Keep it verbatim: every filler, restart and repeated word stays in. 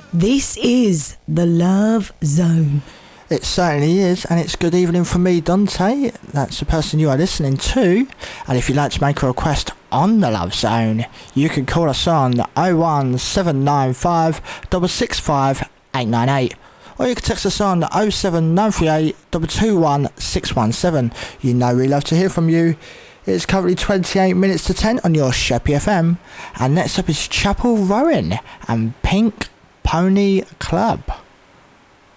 This is the Love Zone. It certainly is, and it's good evening from me, Dante. That's the person you are listening to. And if you'd like to make a request on the Love Zone, you can call us on oh one seven nine five six six five eight nine eight. Or you can text us on oh seven nine three eight two two one six one seven. You know we love to hear from you. It's currently twenty-eight minutes to ten on your Sheppy F M. And next up is Chapel Rowan and Pink Pony Club.